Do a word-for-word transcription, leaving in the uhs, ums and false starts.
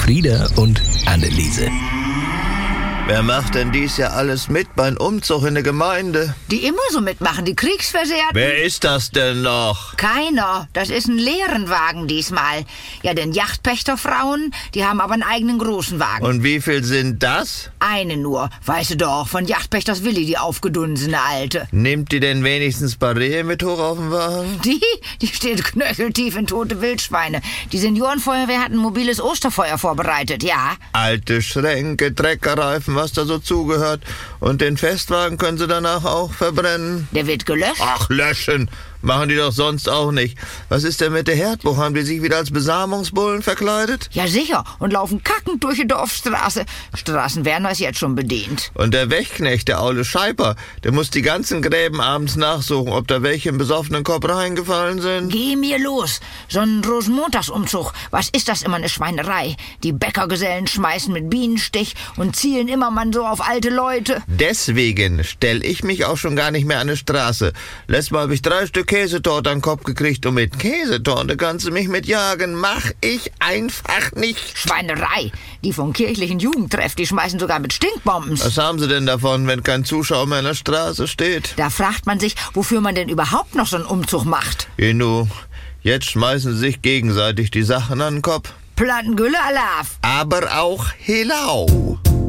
Frieda und Anneliese. Wer macht denn dies Jahr alles mit beim Umzug in der Gemeinde? Die immer so mitmachen, die Kriegsversehrten. Wer ist das denn noch? Keiner. Das ist ein leeren Wagen diesmal. Ja, denn Yachtpächterfrauen, die haben aber einen eigenen großen Wagen. Und wie viel sind das? Eine nur. Weißt du doch, von Yachtpächters Willi, die aufgedunsene Alte. Nimmt die denn wenigstens Barriere mit hoch auf den Wagen? Die? Die steht knöcheltief in tote Wildschweine. Die Seniorenfeuerwehr hat ein mobiles Osterfeuer vorbereitet, ja. Alte Schränke, Treckerreifen, was da so zugehört. Und den Festwagen können sie danach auch verbrennen. Der wird gelöscht. Ach, löschen. Machen die doch sonst auch nicht. Was ist denn mit der Herdbuch? Haben die sich wieder als Besamungsbullen verkleidet? Ja, sicher. Und laufen kackend durch die Dorfstraße. Straßenwärner ist jetzt schon bedient. Und der Wächknecht, der aule Scheiper, der muss die ganzen Gräben abends nachsuchen, ob da welche im besoffenen Kopf reingefallen sind. Geh mir los. So ein Rosenmontagsumzug. Was ist das immer eine Schweinerei? Die Bäckergesellen schmeißen mit Bienenstich und zielen immer man so auf alte Leute. Deswegen stell ich mich auch schon gar nicht mehr an die Straße. Letztes Mal habe ich drei Stück Käsetorte an den Kopf gekriegt und mit Käsetorte kannst du mich mit jagen. Mach ich einfach nicht. Schweinerei. Die vom kirchlichen Jugendtreff, die schmeißen sogar mit Stinkbomben. Was haben sie denn davon, wenn kein Zuschauer mehr in der Straße steht? Da fragt man sich, wofür man denn überhaupt noch so einen Umzug macht. Genu, jetzt schmeißen sie sich gegenseitig die Sachen an den Kopf. Plattengülle Alaf. Aber auch Helau.